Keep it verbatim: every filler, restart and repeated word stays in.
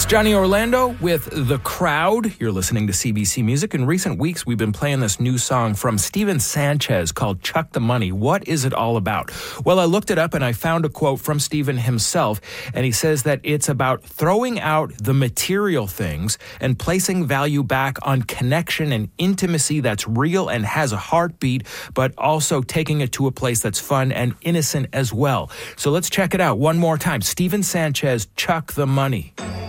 Johnny Orlando with The Crowd. You're listening to C B C Music. In recent weeks, we've been playing this new song from Steven Sanchez called Chuck the Money. What is it all about? Well, I looked it up and I found a quote from Steven himself, and he says that it's about throwing out the material things and placing value back on connection and intimacy that's real and has a heartbeat, but also taking it to a place that's fun and innocent as well. So let's check it out one more time. Steven Sanchez, Chuck the Money.